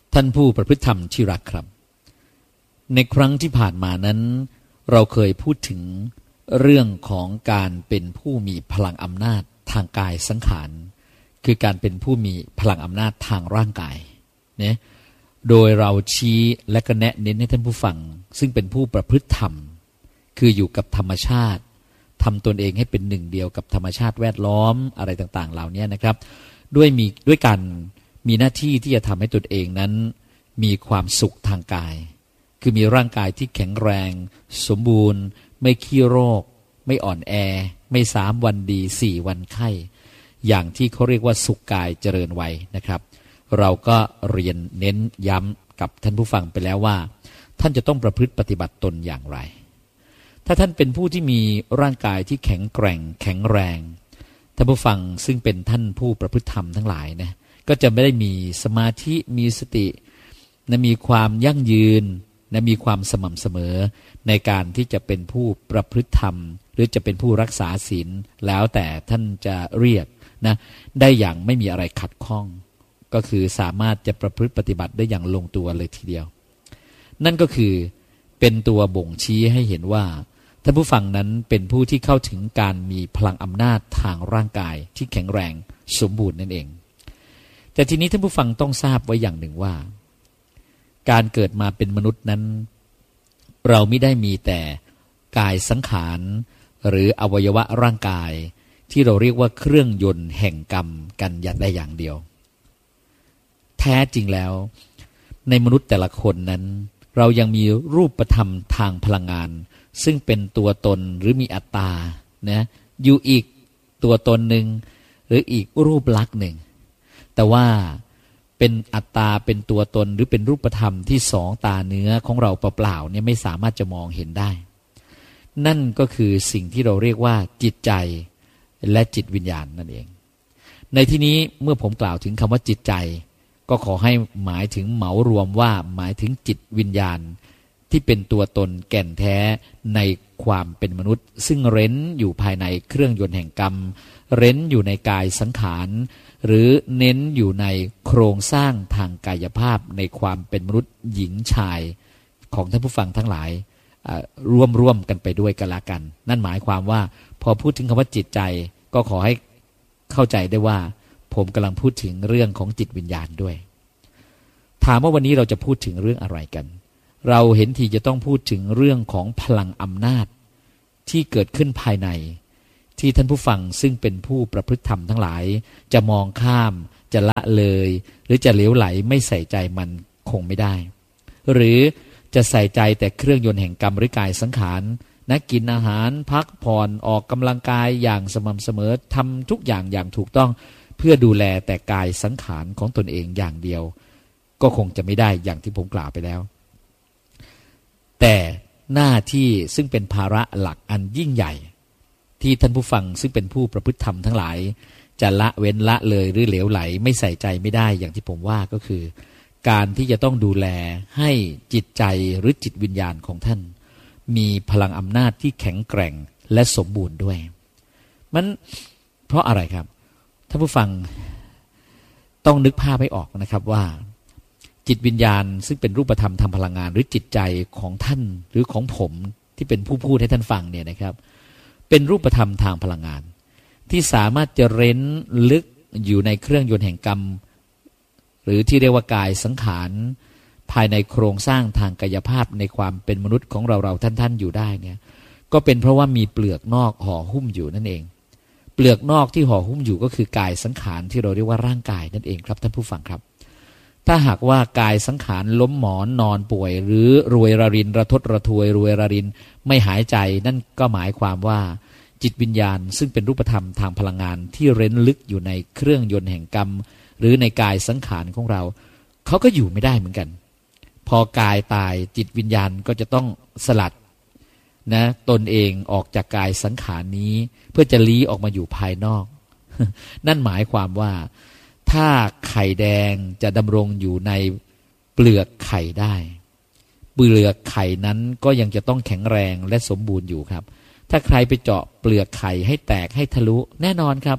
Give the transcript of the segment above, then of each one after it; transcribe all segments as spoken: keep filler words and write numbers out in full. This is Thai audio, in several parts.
ท่านผู้ประพฤติธรรมที่รักครับในครั้งที่ผ่านมานั้นเราเคยพูดถึงเรื่องของการเป็นผู้มีพลังอำนาจทางกายสังขารคือการเป็นผู้มีพลังอำนาจทางร่างกายเนี่ยโดยเราชี้และก็แนะเน้นให้ท่านผู้ฟังซึ่งเป็นผู้ประพฤติธรรมคืออยู่กับธรรมชาติทำตนเองให้เป็นหนึ่งเดียวกับธรรมชาติแวดล้อมอะไรต่างๆเหล่านี้นะครับด้วยมีด้วยการมีหน้าที่ที่จะทำให้ตนเองนั้นมีความสุขทางกายคือมีร่างกายที่แข็งแรงสมบูรณ์ไม่ขี้โรคไม่อ่อนแอไม่สามวันดีสี่วันไข้อย่างที่เขาเรียกว่าสุขกายเจริญวัยนะครับเราก็เรียนเน้นย้ำกับท่านผู้ฟังไปแล้วว่าท่านจะต้องประพฤติปฏิบัติตนอย่างไรถ้าท่านเป็นผู้ที่มีร่างกายที่แข็งแกร่งแข็งแรงท่านผู้ฟังซึ่งเป็นท่านผู้ประพฤติธรรมทั้งหลายนะก็จะไม่ได้มีสมาธิมีสตินะมีความยั่งยืนนะมีความสม่ำเสมอในการที่จะเป็นผู้ประพฤติธรรมหรือจะเป็นผู้รักษาศีลแล้วแต่ท่านจะเรียกนะได้อย่างไม่มีอะไรขัดข้องก็คือสามารถจะประพฤติปฏิบัติได้อย่างลงตัวเลยทีเดียวนั่นก็คือเป็นตัวบ่งชี้ให้เห็นว่าท่านผู้ฟังนั้นเป็นผู้ที่เข้าถึงการมีพลังอำนาจทางร่างกายที่แข็งแรงสมบูรณ์นั่นเองแต่ทีนี้ท่านผู้ฟังต้องทราบไว้อย่างหนึ่งว่าการเกิดมาเป็นมนุษย์นั้นเราไม่ได้มีแต่กายสังขารหรืออวัยวะร่างกายที่เราเรียกว่าเครื่องยนต์แห่งกรรมกันอย่างใดอย่างเดียวแท้จริงแล้วในมนุษย์แต่ละคนนั้นเรายังมีรูปธรรมทางพลังงานซึ่งเป็นตัวตนหรือมีอัตตานะอยู่อีกตัวตนหนึ่งหรืออีกรูปลักษณ์หนึ่งแต่ว่าเป็นอัตตาเป็นตัวตนหรือเป็นรูปธรรมที่สองตาเนื้อของเราเปล่าๆเนี่ยไม่สามารถจะมองเห็นได้นั่นก็คือสิ่งที่เราเรียกว่าจิตใจและจิตวิญญาณนั่นเองในที่นี้เมื่อผมกล่าวถึงคำว่าจิตใจก็ขอให้หมายถึงเหมารวมว่าหมายถึงจิตวิญญาณที่เป็นตัวตนแก่นแท้ในความเป็นมนุษย์ซึ่งเร้นอยู่ภายในเครื่องยนต์แห่งกรรมเร้นอยู่ในกายสังขารหรือเน้นอยู่ในโครงสร้างทางกายภาพในความเป็นมนุษย์หญิงชายของท่านผู้ฟังทั้งหลายร่วมร่วมกันไปด้วยกันละกันนั่นหมายความว่าพอพูดถึงคำว่าจิตใจก็ขอให้เข้าใจได้ว่าผมกำลังพูดถึงเรื่องของจิตวิญญาณด้วยถามว่าวันนี้เราจะพูดถึงเรื่องอะไรกันเราเห็นทีจะต้องพูดถึงเรื่องของพลังอำนาจที่เกิดขึ้นภายในที่ท่านผู้ฟังซึ่งเป็นผู้ประพฤติธรรมทั้งหลายจะมองข้ามจะละเลยหรือจะเหลวไหลไม่ใส่ใจมันคงไม่ได้หรือจะใส่ใจแต่เครื่องยนต์แห่งกรรมหรือกายสังขารนักกินอาหารพักผ่อนออกกำลังกายอย่างสม่ำเสมอทำทุกอย่างอย่างถูกต้องเพื่อดูแลแต่กายสังขารของตนเองอย่างเดียวก็คงจะไม่ได้อย่างที่ผมกล่าวไปแล้วแต่หน้าที่ซึ่งเป็นภาระหลักอันยิ่งใหญ่ที่ท่านผู้ฟังซึ่งเป็นผู้ประพฤติธรรมทั้งหลายจะละเว้นละเลยหรือเหลวไหลไม่ใส่ใจไม่ได้อย่างที่ผมว่าก็คือการที่จะต้องดูแลให้จิตใจหรือจิตวิญญาณของท่านมีพลังอำนาจที่แข็งแกร่งและสมบูรณ์ด้วยมันเพราะอะไรครับท่านผู้ฟังต้องนึกภาพให้ออกนะครับว่าจิตวิญญาณซึ่งเป็นรูปธรรมทางพลังงานหรือจิตใจของท่านหรือของผมที่เป็นผู้พูดให้ท่านฟังเนี่ยนะครับเป็นรูปธรรมทางพลังงานที่สามารถจะเร้นลึกอยู่ในเครื่องยนต์แห่งกรรมหรือที่เรียกว่ากายสังขารภายในโครงสร้างทางกายภาพในความเป็นมนุษย์ของเราเราท่านๆอยู่ได้เนี่ยก็เป็นเพราะว่ามีเปลือกนอกห่อหุ้มอยู่นั่นเองเปลือกนอกที่ห่อหุ้มอยู่ก็คือกายสังขารที่เราเรียกว่าร่างกายนั่นเองครับท่านผู้ฟังครับถ้าหากว่ากายสังขารล้มหมอนนอนป่วยหรือรวยระรินระทดระทวยรวยระรินไม่หายใจนั่นก็หมายความว่าจิตวิญญาณซึ่งเป็นรูปธรรมทางพลังงานที่เร้นลึกอยู่ในเครื่องยนต์แห่งกรรมหรือในกายสังขารของเราเขาก็อยู่ไม่ได้เหมือนกันพอกายตายจิตวิญญาณก็จะต้องสลัดนะตนเองออกจากกายสังขารนี้เพื่อจะลี้ออกมาอยู่ภายนอกนั่นหมายความว่าถ้าไข่แดงจะดำรงอยู่ในเปลือกไข่ได้เปลือกไข่นั้นก็ยังจะต้องแข็งแรงและสมบูรณ์อยู่ครับถ้าใครไปเจาะเปลือกไข่ให้แตกให้ทะลุแน่นอนครับ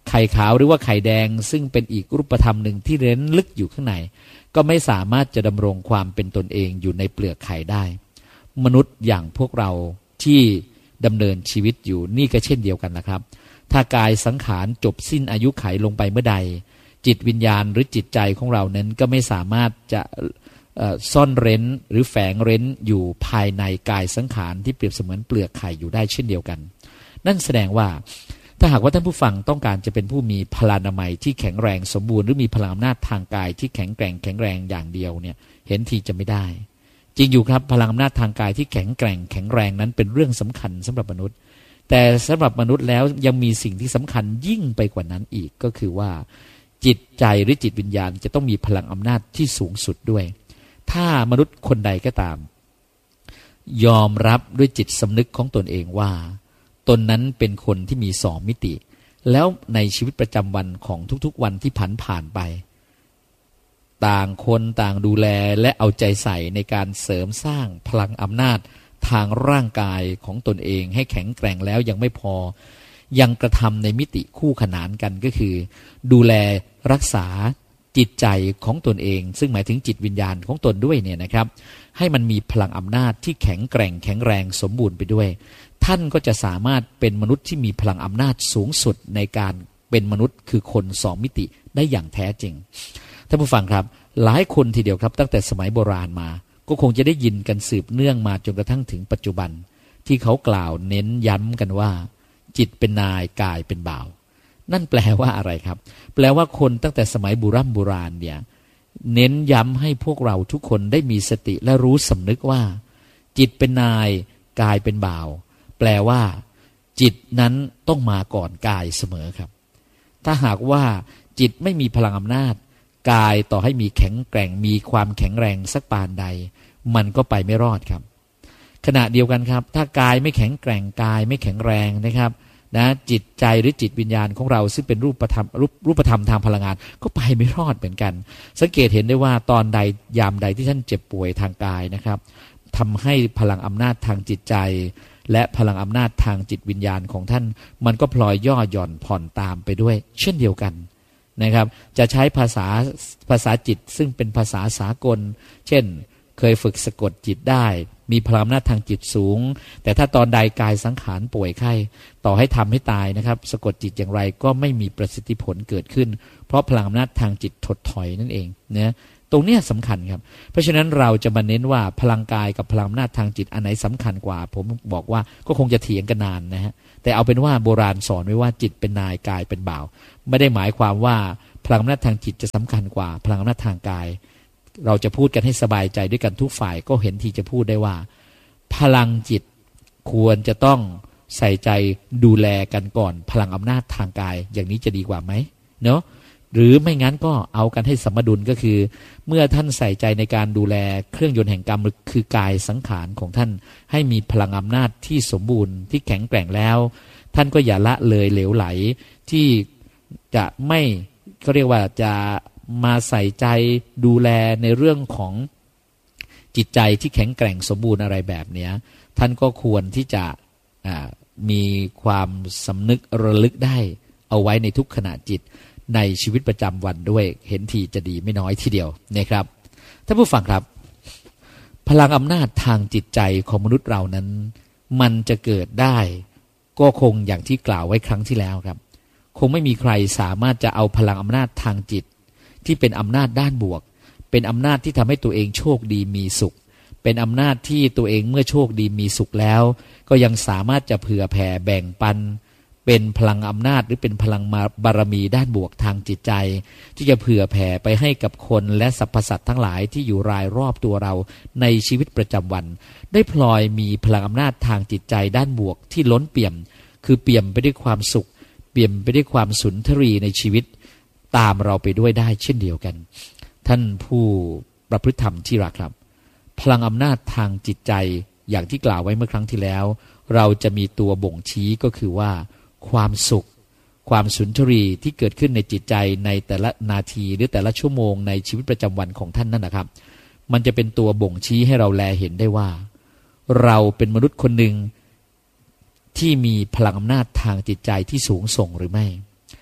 ไข่ขาวหรือว่าไข่แดงซึ่งเป็นอีกรูปธรรมหนึ่งที่เร้นลึกอยู่ข้างในก็ไม่สามารถจะดำรงความเป็นตนเองอยู่ในเปลือกไข่ได้มนุษย์อย่างพวกเราที่ดำเนินชีวิตอยู่นี่ก็เช่นเดียวกันนะครับถ้ากายสังขารจบสิ้นอายุไขลงไปเมื่อใดจิตวิญญาณหรือจิตใจของเรานั้นก็ไม่สามารถจะซ่อนเร้นหรือแฝงเร้นอยู่ภายในกายสังขารที่เปรียบเสมือนเปลือกไข่อยู่ได้เช่นเดียวกันนั่นแสดงว่าถ้าหากว่าท่านผู้ฟังต้องการจะเป็นผู้มีพลานามัยที่แข็งแรงสมบูรณ์หรือมีพลังอำนาจทางกายที่แข็งแกร่งแข็งแรงอย่างเดียวเนี่ยเห็นทีจะไม่ได้จริงอยู่ครับพลังอำนาจทางกายที่แข็งแกร่งแข็งแรงนั้นเป็นเรื่องสำคัญสำหรับมนุษย์แต่สำหรับมนุษย์แล้วยังมีสิ่งที่สำคัญยิ่งไปกว่านั้นอีกก็คือว่าจิตใจหรือจิตวิญญาณจะต้องมีพลังอำนาจที่สูงสุดด้วยถ้ามนุษย์คนใดก็ตามยอมรับด้วยจิตสำนึกของตนเองว่าตนนั้นเป็นคนที่มีสองมิติแล้วในชีวิตประจำวันของทุกๆวันที่ผ่านผ่านไปต่างคนต่างดูแลและเอาใจใส่ในการเสริมสร้างพลังอำนาจทางร่างกายของตนเองให้แข็งแกร่งแล้วยังไม่พอยังกระทำในมิติคู่ขนานกันก็คือดูแลรักษาจิตใจของตนเองซึ่งหมายถึงจิตวิญญาณของตนด้วยเนี่ยนะครับให้มันมีพลังอำนาจที่แข็งแกร่งแข็งแรงสมบูรณ์ไปด้วยท่านก็จะสามารถเป็นมนุษย์ที่มีพลังอำนาจสูงสุดในการเป็นมนุษย์คือคนสองมิติได้อย่างแท้จริงท่านผู้ฟังครับหลายคนทีเดียวครับตั้งแต่สมัยโบราณมาก็คงจะได้ยินกันสืบเนื่องมาจนกระทั่งถึงปัจจุบันที่เขากล่าวเน้นย้ำกันว่าจิตเป็นนายกายเป็นบ่าวนั่นแปลว่าอะไรครับแปลว่าคนตั้งแต่สมัยโบราณโบราณเนี่ยเน้นย้ำให้พวกเราทุกคนได้มีสติและรู้สำนึกว่าจิตเป็นนายกายเป็นบ่าวแปลว่าจิตนั้นต้องมาก่อนกายเสมอครับถ้าหากว่าจิตไม่มีพลังอำนาจกายต่อให้มีแข็งแกร่งมีความแข็งแรงสักปานใดมันก็ไปไม่รอดครับขณะเดียวกันครับถ้ากายไม่แข็งแกร่งกายไม่แข็งแรงนะครับนะจิตใจหรือจิตวิญญาณของเราซึ่งเป็นรูปธรรมรูปรูปธรรมทางพลังงานก็ไปไม่รอดเหมือนกันสังเกตเห็นได้ว่าตอนใดยามใดที่ท่านเจ็บป่วยทางกายนะครับทำให้พลังอำนาจทางจิตใจและพลังอำนาจทางจิตวิญญาณของท่านมันก็พลอยย่อหย่อนผ่อนตามไปด้วยเช่นเดียวกันนะครับจะใช้ภาษาภาษาจิตซึ่งเป็นภาษาสากลเช่นเคยฝึกสะกดจิตได้มีพลังอำนาจทางจิตสูงแต่ถ้าตอนใดกายสังขารป่วยไข้ต่อให้ทำให้ตายนะครับสะกดจิตอย่างไรก็ไม่มีประสิทธิผลเกิดขึ้นเพราะพลังอำนาจทางจิตถดถอยนั่นเองนะตรงนี้สำคัญครับเพราะฉะนั้นเราจะมาเน้นว่าพลังกายกับพลังอำนาจทางจิตอันไหนสำคัญกว่าผมบอกว่าก็คงจะเถียงกันนานนะฮะแต่เอาเป็นว่าโบราณสอนไว้ว่าจิตเป็นนายกายเป็นบ่าวไม่ได้หมายความว่าพลังอำนาจทางจิตจะสำคัญกว่าพลังอำนาจทางกายเราจะพูดกันให้สบายใจด้วยกันทุกฝ่ายก็เห็นที่จะพูดได้ว่าพลังจิตควรจะต้องใส่ใจดูแลกันก่อนพลังอำนาจทางกายอย่างนี้จะดีกว่าไหมเนาะหรือไม่งั้นก็เอากันให้สมดุลก็คือเมื่อท่านใส่ใจในการดูแลเครื่องยนต์แห่งกรรมคือกายสังขารของท่านให้มีพลังอำนาจที่สมบูรณ์ที่แข็งแกร่งแล้วท่านก็อย่าละเลยเหลวไหลที่จะไม่เขาเรียกว่าจะมาใส่ใจดูแลในเรื่องของจิตใจที่แข็งแกร่งสมบูรณ์อะไรแบบนี้ท่านก็ควรที่จะมีความสำนึกระลึกได้เอาไว้ในทุกขณะจิตในชีวิตประจำวันด้วยเห็นทีจะดีไม่น้อยทีเดียวนะครับท่านผู้ฟังครับพลังอำนาจทางจิตใจของมนุษย์เรานั้นมันจะเกิดได้ก็คงอย่างที่กล่าวไว้ครั้งที่แล้วครับคงไม่มีใครสามารถจะเอาพลังอำนาจทางจิตที่เป็นอำนาจด้านบวกเป็นอำนาจที่ทำให้ตัวเองโชคดีมีสุขเป็นอำนาจที่ตัวเองเมื่อโชคดีมีสุขแล้วก็ยังสามารถจะเผื่อแผ่แบ่งปันเป็นพลังอำนาจหรือเป็นพลังบารมีด้านบวกทางจิตใจที่จะเผื่อแผ่ไปให้กับคนและสรรพสัตว์ทั้งหลายที่อยู่รายรอบตัวเราในชีวิตประจำวันได้พลอยมีพลังอำนาจทางจิตใจด้านบวกที่ล้นเปี่ยมคือเปี่ยมไปด้วยความสุขเปี่ยมไปด้วยความสุนทรีในชีวิตตามเราไปด้วยได้เช่นเดียวกันท่านผู้ประพฤติธรรมที่รักครับพลังอำนาจทางจิตใจอย่างที่กล่าวไว้เมื่อครั้งที่แล้วเราจะมีตัวบ่งชี้ก็คือว่าความสุขความสุนทรีที่เกิดขึ้นในจิตใจในแต่ละนาทีหรือแต่ละชั่วโมงในชีวิตประจำวันของท่านนั่นนะครับมันจะเป็นตัวบ่งชี้ให้เราแลเห็นได้ว่าเราเป็นมนุษย์คนหนึ่งที่มีพลังอำนาจทางจิตใจที่สูงส่งหรือไม่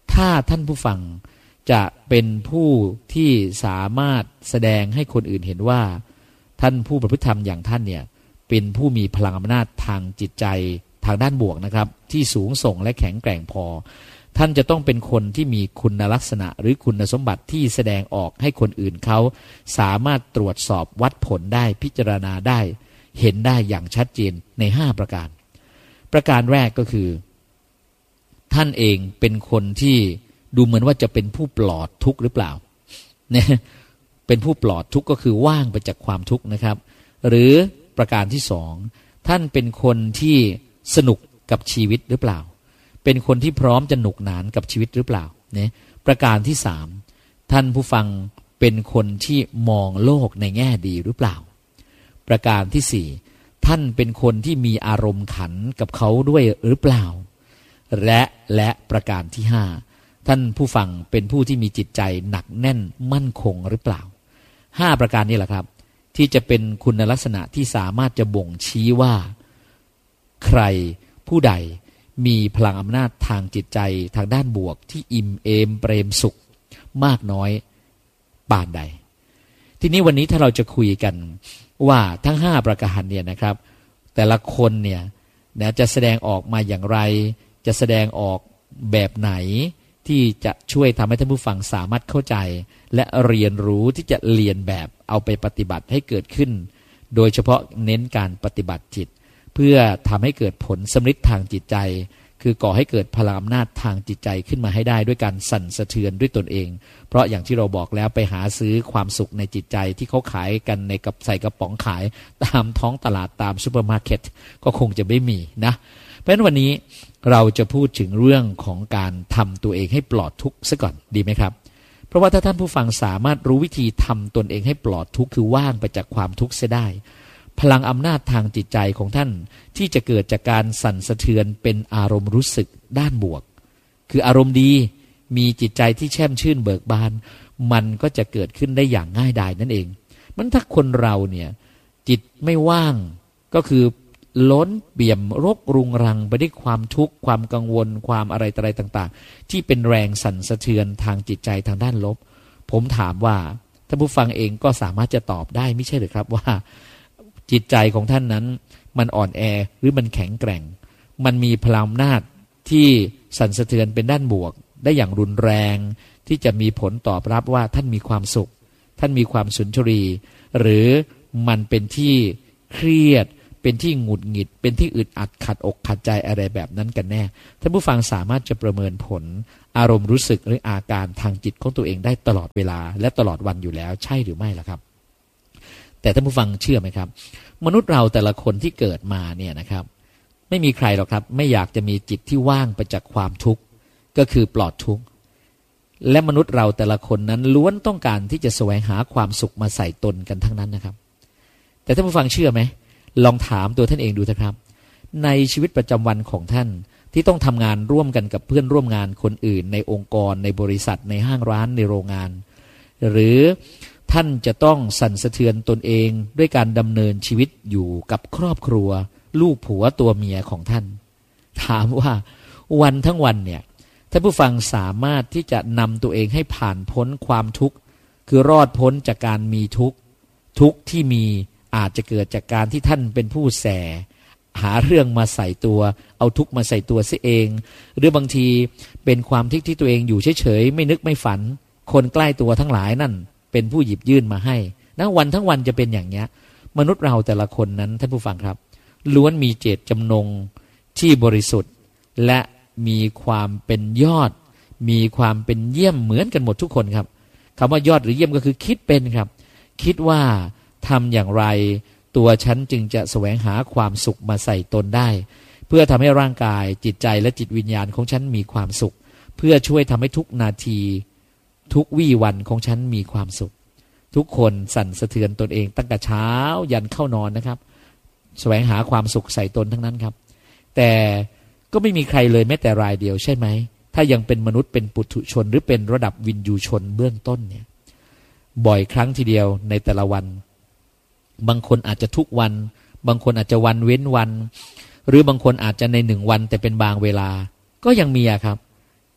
ถ้าท่านผู้ฟังจะเป็นผู้ที่สามารถแสดงให้คนอื่นเห็นว่าท่านผู้ประพฤติธรรมอย่างท่านเนี่ยเป็นผู้มีพลังอำนาจทางจิตใจทางด้านบวกนะครับที่สูงส่งและแข็งแกร่งพอท่านจะต้องเป็นคนที่มีคุณลักษณะหรือคุณสมบัติที่แสดงออกให้คนอื่นเขาสามารถตรวจสอบวัดผลได้พิจารณาได้เห็นได้อย่างชัดเจนในห้าประการประการแรกก็คือท่านเองเป็นคนที่ดูเหมือนว่าจะเป็นผู้ปลอดทุกข์หรือเปล่าเนี่ยเป็นผู้ปลอดทุกข์ก็คือว่างไปจากความทุกข์นะครับหรือประการที่สองท่านเป็นคนที่สนุกกับชีวิตหรือเปล่าเป็นคนที่พร้อมจะหนุกหนานกับชีวิตหรือเปล่าเนี่ยประการที่สามท่านผู้ฟังเป็นคนที่มองโลกในแง่ดีหรือเปล่าประการที่สี่ท่านเป็นคนที่มีอารมณ์ขันกับเขาด้วยหรือเปล่าและและประการที่ห้าท่านผู้ฟังเป็นผู้ที่มีจิตใจหนักแน่นมั่นคงหรือเปล่าห้าประการนี้แหละครับที่จะเป็นคุณลักษณะที่สามารถจะบ่งชี้ว่าใครผู้ใดมีพลังอำนาจทางจิตใจทางด้านบวกที่อิ่มเอมเปรมสุขมากน้อยปานใดทีนี้วันนี้ถ้าเราจะคุยกันว่าทั้งห้าประการเนี่ยนะครับแต่ละคนเนี่ยนะจะแสดงออกมาอย่างไรจะแสดงออกแบบไหนที่จะช่วยทำให้ท่านผู้ฟังสามารถเข้าใจและเรียนรู้ที่จะเรียนแบบเอาไปปฏิบัติให้เกิดขึ้นโดยเฉพาะเน้นการปฏิบัติจิตเพื่อทำให้เกิดผลสำฤทธิ์ทางจิตใจคือก่อให้เกิดพลังอำนาจทางจิตใจขึ้นมาให้ได้ด้วยการสั่นสะเทือนด้วยตนเองเพราะอย่างที่เราบอกแล้วไปหาซื้อความสุขในจิตใจที่เขาขายกันในกับใส่กระป๋องขายตามท้องตลาดตามซุปเปอร์มาร์เก็ตก็คงจะไม่มีนะเพราะฉะนั้นวันนี้เราจะพูดถึงเรื่องของการทำตัวเองให้ปลอดทุกข์ซะก่อนดีไหมครับเพราะว่าถ้าท่านผู้ฟังสามารถรู้วิธีทำตนเองให้ปลอดทุกข์คือว่างไปจากความทุกข์เสียได้พลังอำนาจทางจิตใจของท่านที่จะเกิดจากการสั่นสะเทือนเป็นอารมณ์รู้สึกด้านบวกคืออารมณ์ดีมีจิตใจที่แช่มชื่นเบิกบานมันก็จะเกิดขึ้นได้อย่างง่ายดายนั่นเองมันถ้าคนเราเนี่ยจิตไม่ว่างก็คือล้นเปี่ยมรกรุงรังไปด้วยความทุกข์ความกังวลความอะไรอะไรต่างๆที่เป็นแรงสั่นสะเทือนทางจิตใจทางด้านลบผมถามว่าท่านผู้ฟังเองก็สามารถจะตอบได้ไม่ใช่หรือครับว่าจิตใจของท่านนั้นมันอ่อนแอหรือมันแข็งแกร่งมันมีพลังอำนาจที่สั่นสะเทือนเป็นด้านบวกได้อย่างรุนแรงที่จะมีผลตอบรับว่าท่านมีความสุขท่านมีความสุนทรีหรือมันเป็นที่เครียดเป็นที่หงุดหงิดเป็นที่อึดอัดขัดอกขัดใจอะไรแบบนั้นกันแน่ท่านผู้ฟังสามารถจะประเมินผลอารมณ์รู้สึกหรืออาการทางจิตของตัวเองได้ตลอดเวลาและตลอดวันอยู่แล้วใช่หรือไม่ล่ะครับแต่ท่านผู้ฟังเชื่อไหมครับมนุษย์เราแต่ละคนที่เกิดมาเนี่ยนะครับไม่มีใครหรอกครับไม่อยากจะมีจิตที่ว่างไปจากความทุกข์ก็คือปลอดทุกข์และมนุษย์เราแต่ละคนนั้นล้วนต้องการที่จะแสวงหาความสุขมาใส่ตนกันทั้งนั้นนะครับแต่ท่านผู้ฟังเชื่อไหมลองถามตัวท่านเองดูเถอะครับในชีวิตประจำวันของท่านที่ต้องทำงานร่วมกันกับเพื่อนร่วมงานคนอื่นในองค์กรในบริษัทในห้างร้านในโรงงานหรือท่านจะต้องสั่นสะเทือนตนเองด้วยการดำเนินชีวิตอยู่กับครอบครัวลูกผัวตัวเมียของท่านถามว่าวันทั้งวันเนี่ยท่านผู้ฟังสามารถที่จะนำตัวเองให้ผ่านพ้นความทุกข์คือรอดพ้นจากการมีทุกข์ทุกข์ที่มีอาจจะเกิดจากการที่ท่านเป็นผู้แสหาเรื่องมาใส่ตัวเอาทุกข์มาใส่ตัวเสียเองหรือบางทีเป็นความทุกข์ที่ตัวเองอยู่เฉยๆไม่นึกไม่ฝันคนใกล้ตัวทั้งหลายนั่นเป็นผู้หยิบยื่นมาให้นะวันทั้งวันจะเป็นอย่างนี้มนุษย์เราแต่ละคนนั้นท่านผู้ฟังครับล้วนมีเจตจำนงที่บริสุทธิ์และมีความเป็นยอดมีความเป็นเยี่ยมเหมือนกันหมดทุกคนครับคำว่ายอดหรือเยี่ยมก็คือคิดเป็นครับคิดว่าทำอย่างไรตัวฉันจึงจะแสวงหาความสุขมาใส่ตนได้เพื่อทำให้ร่างกายจิตใจและจิตวิญญาณของฉันมีความสุขเพื่อช่วยทำให้ทุกนาทีทุกวี่วันของฉันมีความสุขทุกคนสั่นสะเทือนตนเองตั้งแต่เช้ายันเข้านอนนะครับแสวงหาความสุขใส่ตนทั้งนั้นครับแต่ก็ไม่มีใครเลยแม้แต่รายเดียวใช่ไหมถ้ายังเป็นมนุษย์เป็นปุถุชนหรือเป็นระดับวินยูชนเบื้องต้นเนี่ยบ่อยครั้งทีเดียวในแต่ละวันบางคนอาจจะทุกวันบางคนอาจจะวันเว้นวันหรือบางคนอาจจะในหนึ่งวันแต่เป็นบางเวลาก็ยังมีอะครับ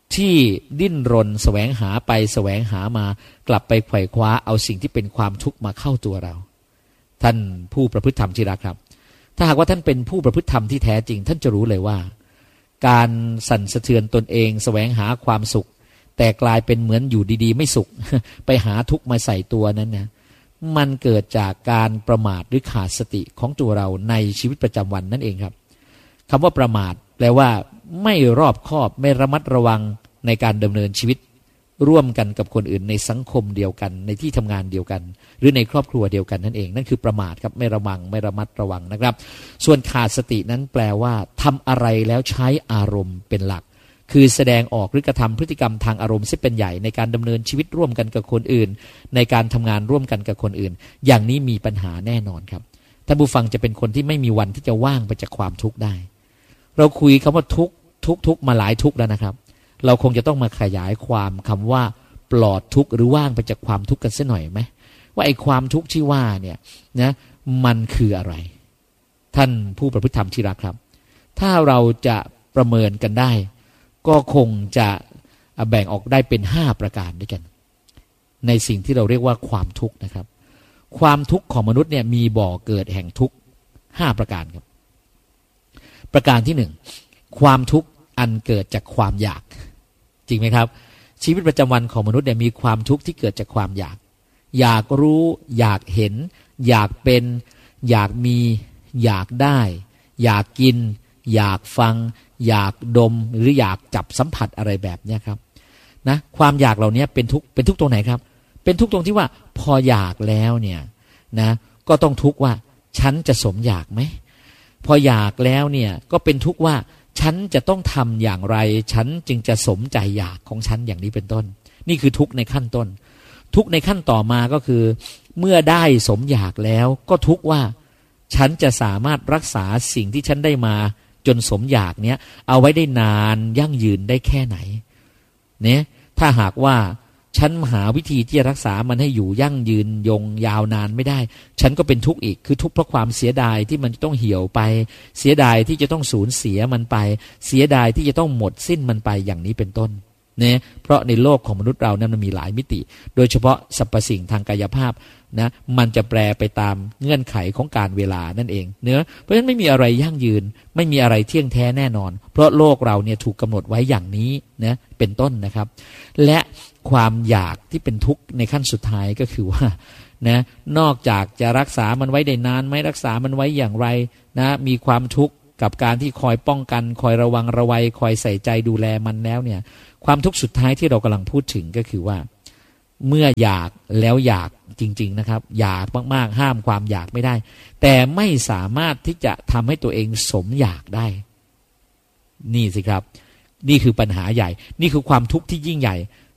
ที่ดิ้นรนแสวงหาไปแสวงหามากลับไปไขว่คว้าเอาสิ่งที่เป็นความทุกข์มาเข้าตัวเราท่านผู้ประพฤติธรรมที่รักครับถ้าหากว่าท่านเป็นผู้ประพฤติธรรมที่แท้จริงท่านจะรู้เลยว่าการสั่นสะเทือนตนเองแสวงหาความสุขแต่กลายเป็นเหมือนอยู่ดีๆไม่สุข ไปหาทุกข์มาใส่ตัวนั้นนะมันเกิดจากการประมาทหรือขาดสติของตัวเราในชีวิตประจำวันนั่นเองครับคำว่าประมาทแปลว่าไม่รอบคอบไม่ระมัดระวังในการดำเนินชีวิตร่วมกันกับคนอื่นในสังคมเดียวกันในที่ทำงานเดียวกันหรือในครอบครัวเดียวกันนั่นเองนั่นคือประมาทครับไม่ระวังไม่ระมัดระวังนะครับส่วนขาดสตินั้นแปลว่าทำอะไรแล้วใช้อารมณ์เป็นหลักคือแสดงออกหรือกระทำพฤติกรรมทางอารมณ์ซึ่งเป็นใหญ่ในการดำเนินชีวิตร่วมกันกับคนอื่นในการทำงานร่วมกันกับคนอื่นอย่างนี้มีปัญหาแน่นอนครับท่านผู้ฟังจะเป็นคนที่ไม่มีวันที่จะว่างไปจากความทุกข์ได้เราคุยคำว่าทุกข์ทุกทุกมาหลายทุกข์แล้วนะครับเราคงจะต้องมาขยายความคำว่าปลอดทุกข์หรือว่างไปจากความทุกข์กันสักหน่อยไหมว่าไอ้ความทุกข์ที่ว่าเนี่ยนะมันคืออะไรท่านผู้ประพฤติธรรมที่รักครับถ้าเราจะประเมินกันได้ก็คงจะแบ่งออกได้เป็นห้าประการด้วยกันในสิ่งที่เราเรียกว่าความทุกข์นะครับความทุกข์ของมนุษย์เนี่ยมีบ่อเกิดแห่งทุกข์ห้าประการครับประการที่หนึ่งความทุกข์อันเกิดจากความอยากจริงไหมครับชีวิตประจำวันของมนุษย์เนี่ยมีความทุกข์ที่เกิดจากความอยากอยากรู้อยากเห็นอยากเป็นอยากมีอยากได้อยากกินอยากฟังอยากดมหรืออยากจับสัมผัสอะไรแบบนี้ครับนะความอยากเหล่านี้เป็นทุกข์เป็นทุกข์ตรงไหนครับเป็นทุกข์ตรงที่ว่าพออยากแล้วเนี่ยนะก็ต้องทุกข์ว่าฉันจะสมอยากไหมพออยากแล้วเนี่ยก็เป็นทุกข์ว่าฉันจะต้องทำอย่างไรฉันจึงจะสมใจอยากของฉันอย่างนี้เป็นต้นนี่คือทุกข์ในขั้นต้นทุกข์ในขั้นต่อมาก็คือเมื่อได้สมอยากแล้วก็ทุกข์ว่าฉันจะสามารถรักษาสิ่งที่ฉันได้มาจนสมอยากเนี้ยเอาไว้ได้นานยั่งยืนได้แค่ไหนเนี่ยถ้าหากว่าฉันหาวิธีที่จะรักษามันให้อยู่ยั่งยืนยงยาวนานไม่ได้ฉันก็เป็นทุกข์อีกคือทุกข์เพราะความเสียดายที่มันต้องเหี่ยวไปเสียดายที่จะต้องสูญเสียมันไปเสียดายที่จะต้องหมดสิ้นมันไปอย่างนี้เป็นต้นเนี่ยเพราะในโลกของมนุษย์เรานั้นมันมีหลายมิติโดยเฉพาะสรรพสิ่งทางกายภาพนะมันจะแปรไปตามเงื่อนไขของการเวลานั่นเองเนื้อเพราะฉะนั้นไม่มีอะไรยั่งยืนไม่มีอะไรเที่ยงแท้แน่นอนเพราะโลกเราเนี่ยถูกกำหนดไว้อย่างนี้นะเป็นต้นนะครับและความอยากที่เป็นทุกข์ในขั้นสุดท้ายก็คือว่านะนอกจากจะรักษามันไว้ได้นานไม่รักษามันไว้อย่างไรนะมีความทุกข์กับการที่คอยป้องกันคอยระวังระวัยคอยใส่ใจดูแลมันแล้วเนี่ยความทุกข์สุดท้ายที่เรากำลังพูดถึงก็คือว่าเมื่ออยากแล้วอยากจริงๆนะครับอยากมากๆห้ามความอยากไม่ได้แต่ไม่สามารถที่จะทำให้ตัวเองสมอยากได้นี่สิครับนี่คือปัญหาใหญ่นี่คือความทุกข์ที่ยิ่งใหญ่